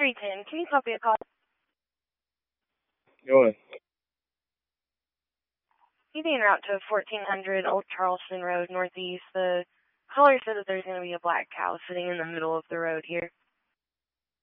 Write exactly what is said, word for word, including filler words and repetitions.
three ten, can you copy a call? Go ahead. He's en route to fourteen hundred Old Charleston Road, Northeast. The caller said that there's going to be a black cow sitting in the middle of the road here.